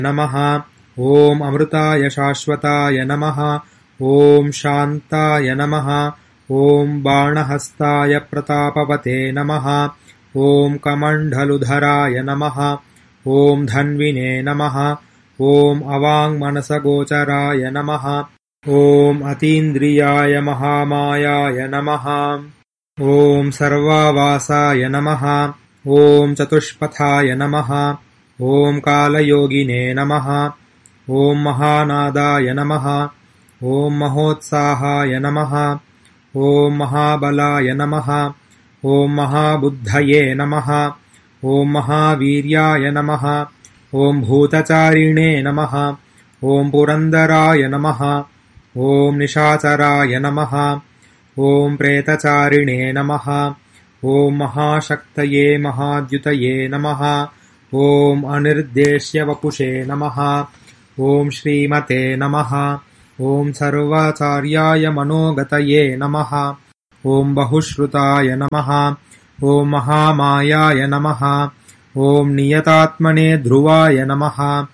नमः। ॐ अमृताय शाश्वताय नमः। ॐ शान्ताय नमः। ॐ बाणहस्ताय प्रतापवते नमः। ॐ कमण्डलुधराय नमः। ॐ धन्विने नमः। ॐ अवाङ्मनसगोचराय नमः। ॐ अतीन्द्रियाय महामायाय नमः। ॐ सर्वावासाय नमः। ॐ चतुष्पथाय नमः। ॐ कालयोगिने नमः। ॐ महानादाय नमः। ॐ महोत्साहाय नमः। ॐ महाबलाय नमः। ॐ महाबुद्धये नमः। ॐ महावीर्याय नमः। ॐ भूतचारिणे नमः। ॐ पुरन्दराय नमः। ॐ निशाचराय नमः। ॐ प्रेतचारिणे नमः। ॐ महाशक्तये महाद्युतये नमः। ॐ अनिर्देश्यवपुषे नमः। ॐ श्रीमते नमः। ॐ सर्वाचार्याय मनोगतये नमः। ॐ बहुश्रुताय नमः। ॐ महामायाय नमः। ॐ नियतात्मने ध्रुवाय नमः।